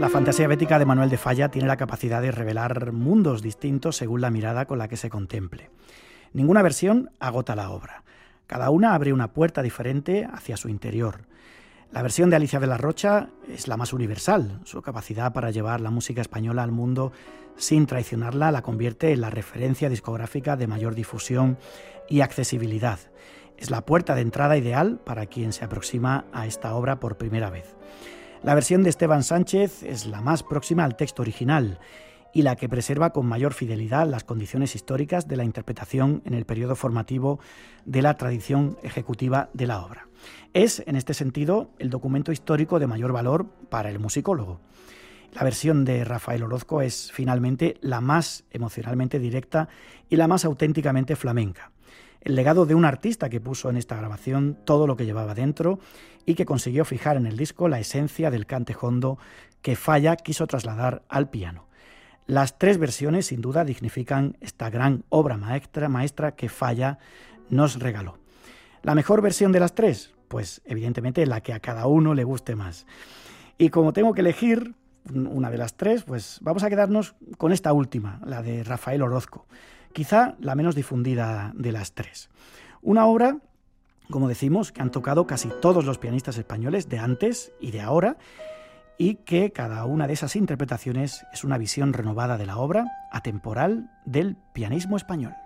La fantasía bética de Manuel de Falla tiene la capacidad de revelar mundos distintos según la mirada con la que se contemple. Ninguna versión agota la obra. Cada una abre una puerta diferente hacia su interior. La versión de Alicia de la Rocha es la más universal. Su capacidad para llevar la música española al mundo sin traicionarla la convierte en la referencia discográfica de mayor difusión y accesibilidad. Es la puerta de entrada ideal para quien se aproxima a esta obra por primera vez. La versión de Esteban Sánchez es la más próxima al texto original y la que preserva con mayor fidelidad las condiciones históricas de la interpretación en el periodo formativo de la tradición ejecutiva de la obra. Es, en este sentido, el documento histórico de mayor valor para el musicólogo. La versión de Rafael Orozco es, finalmente, la más emocionalmente directa y la más auténticamente flamenca. El legado de un artista que puso en esta grabación todo lo que llevaba dentro y que consiguió fijar en el disco la esencia del cante hondo que Falla quiso trasladar al piano. Las tres versiones, sin duda, dignifican esta gran obra maestra que Falla nos regaló. ¿La mejor versión de las tres? Pues evidentemente la que a cada uno le guste más. Y como tengo que elegir una de las tres, pues vamos a quedarnos con esta última, la de Rafael Orozco, quizá la menos difundida de las tres. Una obra, como decimos, que han tocado casi todos los pianistas españoles de antes y de ahora, y que cada una de esas interpretaciones es una visión renovada de la obra, atemporal del pianismo español.